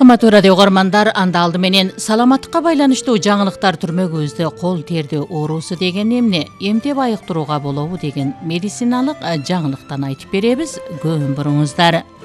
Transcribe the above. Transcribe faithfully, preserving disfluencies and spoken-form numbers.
Саламатуу радио угармандар, анда алды менен саламаттыкка байланыштуу жаңылыктар түрмөгүбүздө кол терди оорусу деген эмне, эмтеп айыктырууга болобу деген медициналык жаңылыктан айтып беребиз. Көп буруңуздар.